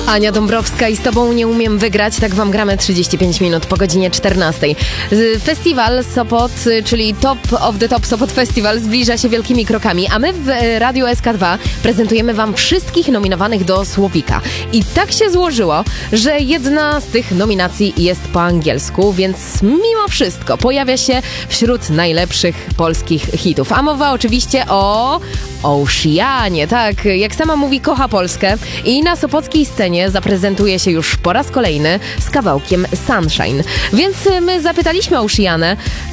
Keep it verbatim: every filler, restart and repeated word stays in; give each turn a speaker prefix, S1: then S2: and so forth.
S1: Ania Dąbrowska i z Tobą nie umiem wygrać, tak Wam gramy trzydzieści pięć minut po godzinie czternastej. Festiwal Sopot, czyli Top of the Top Sopot Festival zbliża się wielkimi krokami, a my w Radiu S K dwa prezentujemy Wam wszystkich nominowanych do Słowika. I tak się złożyło, że jedna z tych nominacji jest po angielsku, więc mimo wszystko pojawia się wśród najlepszych polskich hitów. A mowa oczywiście o Oceanie. Tak, jak sama mówi, kocha Polskę i na sopockiej scenie zaprezentuje się już po raz kolejny z kawałkiem Sunshine. Więc my zapytaliśmy Oceanę,